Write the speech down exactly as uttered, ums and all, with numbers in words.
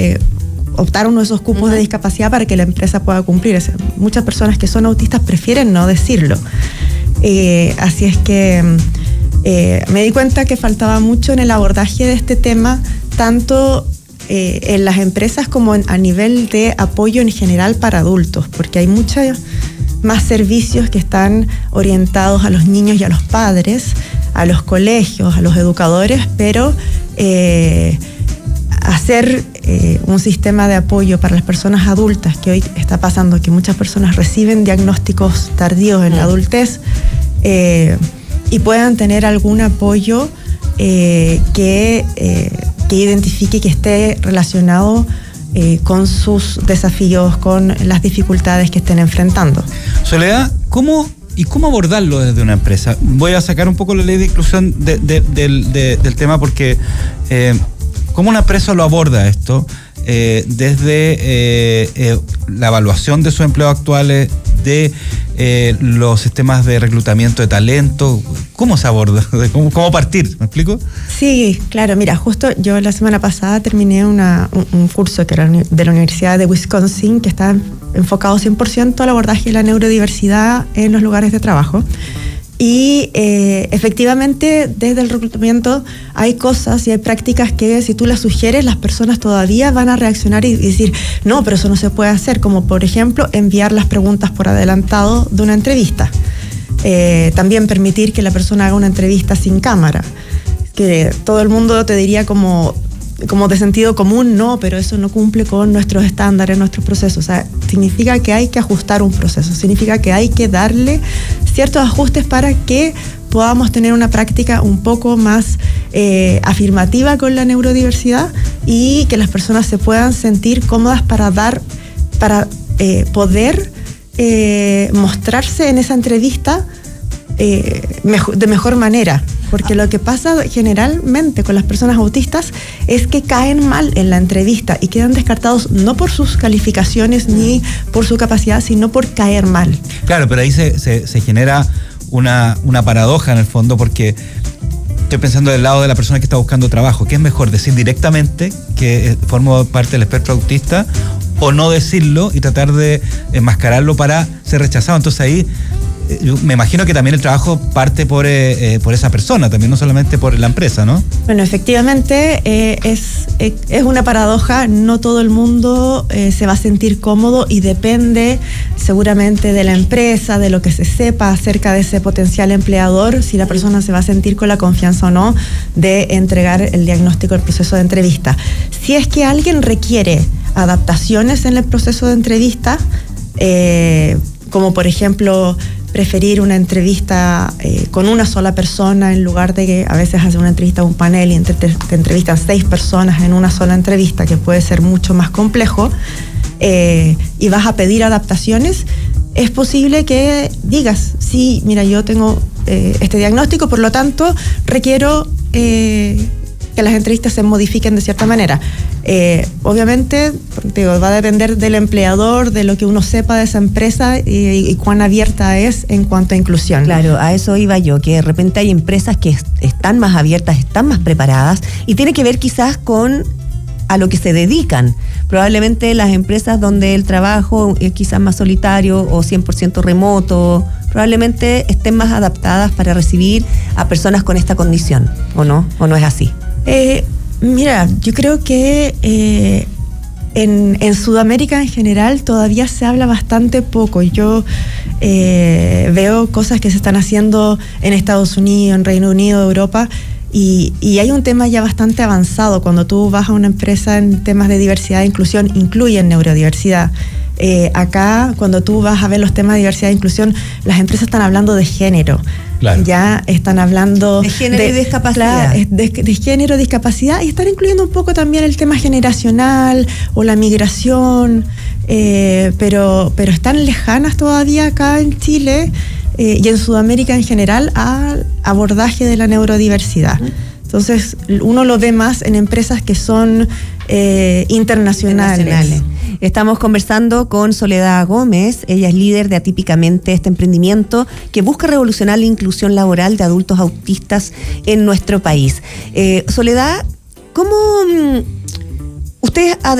eh, optar uno de esos cupos uh-huh. de discapacidad para que la empresa pueda cumplir. Es, muchas personas que son autistas prefieren no decirlo. Eh, así es que eh, me di cuenta que faltaba mucho en el abordaje de este tema, tanto eh, en las empresas como en, a nivel de apoyo en general para adultos, porque hay muchos más servicios que están orientados a los niños y a los padres, a los colegios, a los educadores, pero eh, hacer eh, un sistema de apoyo para las personas adultas, que hoy está pasando que muchas personas reciben diagnósticos tardíos en la adultez eh, y puedan tener algún apoyo eh, que, eh, que identifique, que esté relacionado eh, con sus desafíos, con las dificultades que estén enfrentando. Soledad, ¿cómo y cómo abordarlo desde una empresa? Voy a sacar un poco la ley de inclusión de, de, de, de, del tema porque eh, ¿cómo una empresa lo aborda esto? Eh, desde eh, eh, la evaluación de sus empleos actuales, de eh, los sistemas de reclutamiento de talento, ¿cómo se aborda? ¿Cómo, cómo partir? ¿Me explico? Sí, claro, mira, justo yo la semana pasada terminé una, un, un curso que era de la Universidad de Wisconsin, que está enfocado cien por ciento al abordaje de la neurodiversidad en los lugares de trabajo. Y eh, efectivamente, desde el reclutamiento hay cosas y hay prácticas que si tú las sugieres, las personas todavía van a reaccionar y, y decir, no, pero eso no se puede hacer, como por ejemplo enviar las preguntas por adelantado de una entrevista. Eh, también permitir que la persona haga una entrevista sin cámara, que todo el mundo te diría como... como de sentido común, no, pero eso no cumple con nuestros estándares, nuestros procesos. O sea, significa que hay que ajustar un proceso, significa que hay que darle ciertos ajustes para que podamos tener una práctica un poco más eh, afirmativa con la neurodiversidad y que las personas se puedan sentir cómodas para dar, para eh, poder eh, mostrarse en esa entrevista eh, mejor, de mejor manera. Porque lo que pasa generalmente con las personas autistas es que caen mal en la entrevista y quedan descartados no por sus calificaciones ni por su capacidad, sino por caer mal. Claro, pero ahí se, se, se genera una, una paradoja en el fondo, porque estoy pensando del lado de la persona que está buscando trabajo. ¿Qué es mejor, decir directamente que formo parte del espectro autista o no decirlo y tratar de enmascararlo para ser rechazado? Entonces ahí... yo me imagino que también el trabajo parte por, eh, por esa persona, también no solamente por la empresa, ¿no? Bueno, efectivamente eh, es, eh, es una paradoja, no todo el mundo eh, se va a sentir cómodo y depende seguramente de la empresa, de lo que se sepa acerca de ese potencial empleador, si la persona se va a sentir con la confianza o no de entregar el diagnóstico del proceso de entrevista. Si es que alguien requiere adaptaciones en el proceso de entrevista, eh, como por ejemplo... preferir una entrevista eh, con una sola persona en lugar de que a veces hace una entrevista a un panel y entre, te, te entrevistan seis personas en una sola entrevista, que puede ser mucho más complejo, eh, y vas a pedir adaptaciones, es posible que digas, sí, mira, yo tengo eh, este diagnóstico, por lo tanto, requiero eh, que las entrevistas se modifiquen de cierta manera. Eh, obviamente, digo, va a depender del empleador, de lo que uno sepa de esa empresa y, y cuán abierta es en cuanto a inclusión. Claro, a eso iba yo, que de repente hay empresas que est- están más abiertas, están más preparadas y tiene que ver quizás con a lo que se dedican. Probablemente las empresas donde el trabajo es quizás más solitario o cien por ciento remoto, probablemente estén más adaptadas para recibir a personas con esta condición, ¿o no? ¿O no es así? Eh, mira, yo creo que eh, en, en Sudamérica en general todavía se habla bastante poco. Yo eh, veo cosas que se están haciendo en Estados Unidos, en Reino Unido, Europa, y, y hay un tema ya bastante avanzado. Cuando tú vas a una empresa en temas de diversidad e inclusión, incluyen neurodiversidad. Eh, acá, cuando tú vas a ver los temas de diversidad e inclusión, las empresas están hablando de género. Claro. Ya están hablando de género de, y discapacidad. De, de, de género, discapacidad, y están incluyendo un poco también el tema generacional o la migración, eh, pero, pero están lejanas todavía acá en Chile eh, y en Sudamérica en general al abordaje de la neurodiversidad. Entonces, uno lo ve más en empresas que son eh, internacionales. internacionales. Estamos conversando con Soledad Gómez. Ella es líder de Atípicamente, este emprendimiento que busca revolucionar la inclusión laboral de adultos autistas en nuestro país. Eh, Soledad, ¿cómo usted ha